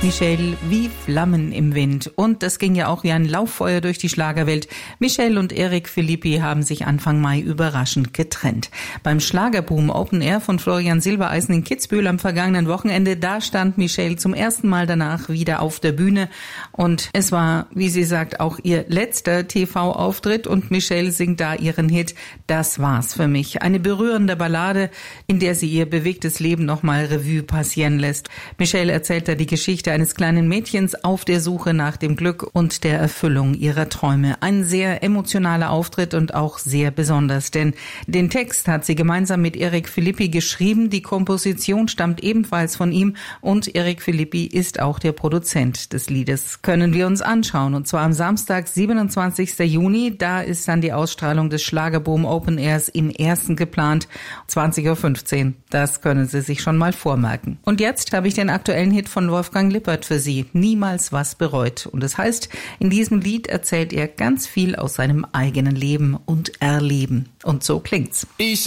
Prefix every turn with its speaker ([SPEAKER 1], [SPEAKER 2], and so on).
[SPEAKER 1] Michelle wie Flammen im Wind. Und das ging ja auch wie ein Lauffeuer durch die Schlagerwelt. Michelle und Eric Philippi haben sich Anfang Mai überraschend getrennt. Beim Schlagerboom Open Air von Florian Silbereisen in Kitzbühel am vergangenen Wochenende, da stand Michelle zum ersten Mal danach wieder auf der Bühne. Und es war, wie sie sagt, auch ihr letzter TV-Auftritt. Und Michelle singt da ihren Hit "Das war's für mich". Eine berührende Ballade, in der sie ihr bewegtes Leben nochmal Revue passieren lässt. Michelle erzählt da die Geschichte eines kleinen Mädchens auf der Suche nach dem Glück und der Erfüllung ihrer Träume. Ein sehr emotionaler Auftritt und auch sehr besonders, denn den Text hat sie gemeinsam mit Eric Philippi geschrieben. Die Komposition stammt ebenfalls von ihm und Eric Philippi ist auch der Produzent des Liedes. Können wir uns anschauen, und zwar am Samstag, 27. Juni. Da ist dann die Ausstrahlung des Schlagerboom Open Airs im Ersten geplant, 20.15 Uhr. Das können Sie sich schon mal vormerken. Und jetzt habe ich den aktuellen Hit von Wolfgang Lippert für Sie, "Niemals was bereut". Und das heißt, in diesem Lied erzählt er ganz viel aus seinem eigenen Leben und Erleben. Und so klingt's.